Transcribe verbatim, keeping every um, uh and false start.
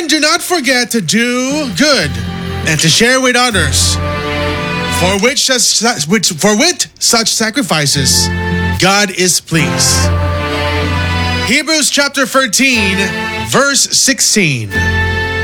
And do not forget to do good and to share with others, for which such, which, for with such sacrifices God is pleased. Hebrews chapter thirteen, verse sixteen.